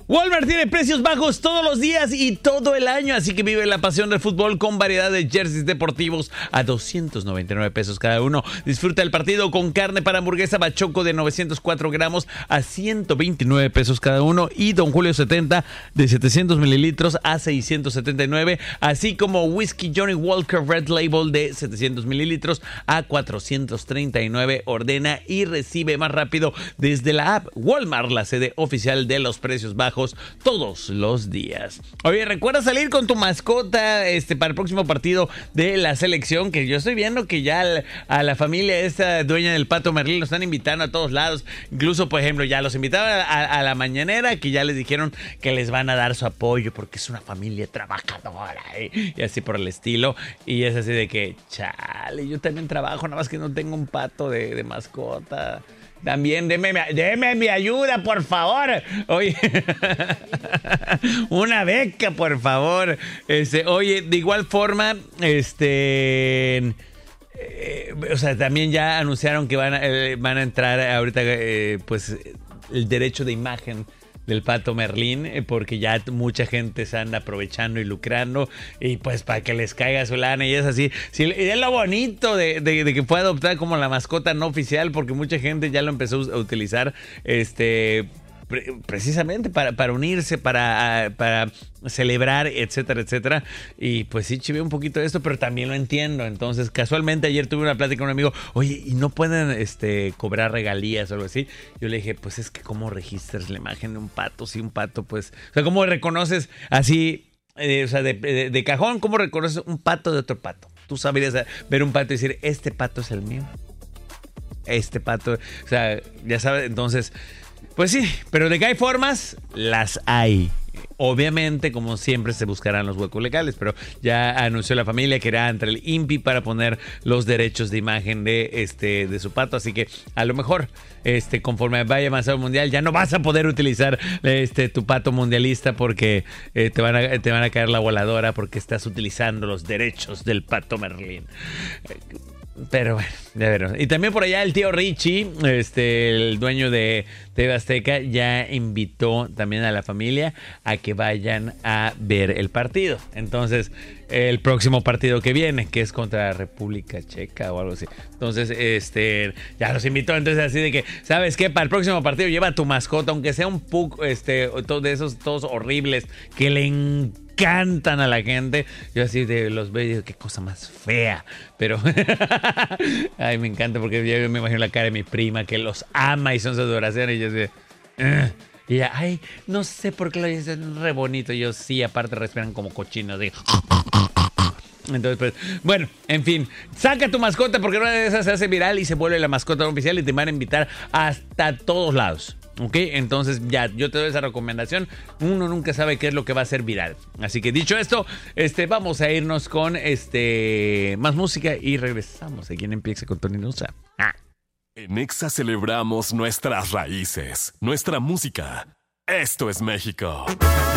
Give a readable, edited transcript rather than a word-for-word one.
Walmart tiene precios bajos todos los días y todo el año, así que vive la pasión del fútbol con variedad de jerseys deportivos a 299 pesos cada uno. Disfruta el partido con carne para hamburguesa Bachoco de 904 gramos a 129 pesos cada uno y Don Julio 70 de 700 mililitros a 679, así como whisky Johnny Walker Red Label de 700 mililitros a 439. Ordena y recibe más rápido desde la app. Walmart, la sede oficial de los precios bajos todos los días. Oye, recuerda salir con tu mascota para el próximo partido de la selección, que yo estoy viendo que ya a la familia esta dueña del Pato Merlín lo están invitando a todos lados. Incluso, por ejemplo, ya los invitaron a la mañanera, que ya les dijeron que les van a dar su apoyo porque es una familia trabajadora, y así por el estilo. Y es así de que, chale, yo también trabajo, nada más que no tengo un pato de mascota. También deme mi ayuda, por favor. Oye, una beca, por favor. Oye, de igual forma, o sea, también ya anunciaron que van a entrar ahorita, pues, el derecho de imagen del Pato Merlín, porque ya mucha gente se anda aprovechando y lucrando, y pues para que les caiga su lana, y es así. Sí, y es lo bonito de que pueda adoptar como la mascota no oficial, porque mucha gente ya lo empezó a utilizar, precisamente para unirse, para celebrar, etcétera, etcétera. Y pues sí, chivé un poquito de esto, pero también lo entiendo. Entonces, casualmente ayer tuve una plática con un amigo. Oye, ¿y no pueden cobrar regalías o algo así? Yo le dije, pues es que ¿cómo registras la imagen de un pato? Si un pato, pues, o sea, ¿cómo reconoces así, o sea, de cajón, cómo reconoces un pato de otro pato? Tú sabrías ver un pato y decir, este pato es el mío. Este pato, o sea, ya sabes, entonces, pues sí, pero de que hay formas, las hay. Obviamente, como siempre, se buscarán los huecos legales, pero ya anunció la familia que irá ante el INPI para poner los derechos de imagen de su pato, así que a lo mejor conforme vaya avanzado el mundial ya no vas a poder utilizar tu pato mundialista porque te van a caer la voladora porque estás utilizando los derechos del Pato Merlín. Pero bueno, ya veremos. Y también por allá el tío Richie, el dueño de TV Azteca, ya invitó también a la familia a que vayan a ver el partido. Entonces, el próximo partido que viene, que es contra República Checa o algo así. Entonces, ya los invitó. Entonces, así de que, ¿sabes qué? Para el próximo partido lleva a tu mascota, aunque sea un pug, todos de esos, todos horribles, que le encantan a la gente. Yo así de los veo y digo, qué cosa más fea. Pero, ay, me encanta porque yo me imagino la cara de mi prima que los ama y son su adoración. Y yo así, y ella, ay, no sé por qué lo dicen re bonito. Y yo sí, aparte respiran como cochinos. Digo, entonces, pues, bueno, en fin, saca tu mascota porque una de esas se hace viral y se vuelve la mascota oficial y te van a invitar hasta todos lados. ¿Ok? Entonces ya, yo te doy esa recomendación. Uno nunca sabe qué es lo que va a ser viral. Así que dicho esto, vamos a irnos con más música y regresamos aquí en Empieza con Tony Nusa. En Exa celebramos nuestras raíces, nuestra música. Esto es México.